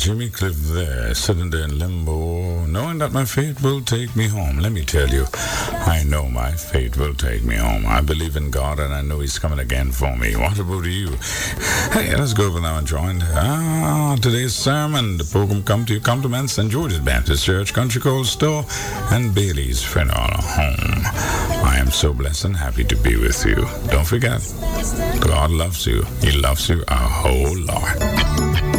Jimmy Cliff there, sitting there in limbo, knowing that my fate will take me home. Let me tell you, I know my fate will take me home. I believe in God and I know He's coming again for me. What about you? Hey, let's go over now and join today's sermon. The program come to you compliments St. George's Baptist Church, Country Cold Store, and Bailey's Funeral Home. I am so blessed and happy to be with you. Don't forget, God loves you. He loves you a whole lot.